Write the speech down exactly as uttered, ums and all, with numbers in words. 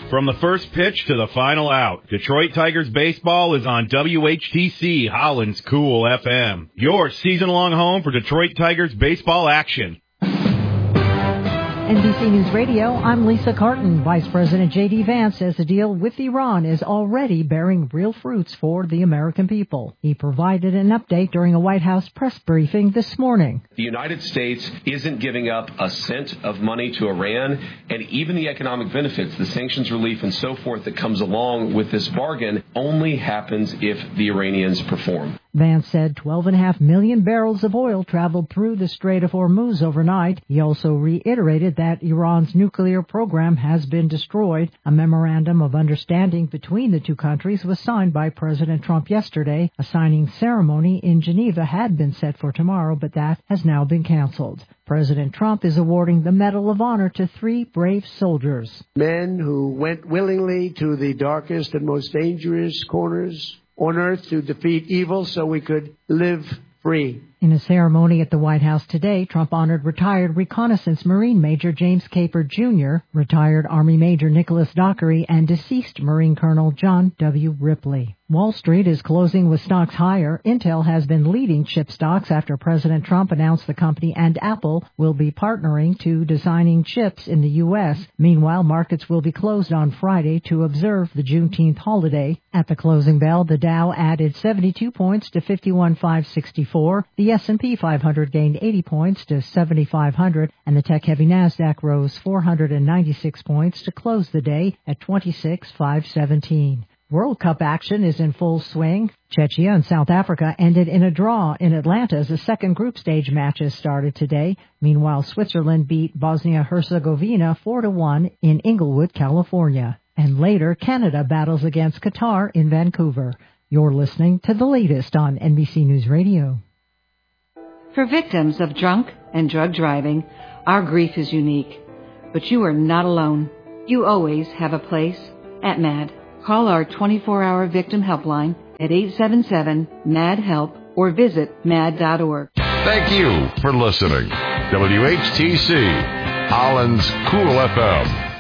From the first pitch to the final out, Detroit Tigers baseball is on W H T C, Holland's Cool F M. Your season-long home for Detroit Tigers baseball action. N B C News Radio, I'm Lisa Carton. Vice President J D. Vance says the deal with Iran is already bearing real fruits for the American people. He provided an update during a White House press briefing this morning. The United States isn't giving up a cent of money to Iran, and even the economic benefits, the sanctions relief and so forth that comes along with this bargain only happens if the Iranians perform. Vance said twelve point five million barrels of oil traveled through the Strait of Hormuz overnight. He also reiterated that Iran's nuclear program has been destroyed. A memorandum of understanding between the two countries was signed by President Trump yesterday. A signing ceremony in Geneva had been set for tomorrow, but that has now been canceled. President Trump is awarding the Medal of Honor to three brave soldiers. Men who went willingly to the darkest and most dangerous corners on earth to defeat evil so we could live free. In a ceremony at the White House today, Trump honored retired reconnaissance Marine Major James Caper Junior, retired Army Major Nicholas Dockery, and deceased Marine Colonel John W. Ripley. Wall Street is closing with stocks higher. Intel has been leading chip stocks after President Trump announced the company and Apple will be partnering to designing chips in the U S. Meanwhile, markets will be closed on Friday to observe the Juneteenth holiday. At the closing bell, the Dow added seventy-two points to fifty-one thousand five hundred sixty-four. The S and P five hundred gained eighty points to seventy-five hundred, and the tech-heavy Nasdaq rose four hundred ninety-six points to close the day at twenty-six thousand five hundred seventeen. World Cup action is in full swing. Czechia and South Africa ended in a draw in Atlanta as the second group stage matches started today. Meanwhile, Switzerland beat Bosnia-Herzegovina four to one in Inglewood, California. And later, Canada battles against Qatar in Vancouver. You're listening to the latest on N B C News Radio. For victims of drunk and drug driving, our grief is unique. But you are not alone. You always have a place at MAD. Call our twenty-four hour victim helpline at eight seven seven, M A D, HELP or visit mad dot org. Thank you for listening. W H T C, Holland's Cool F M.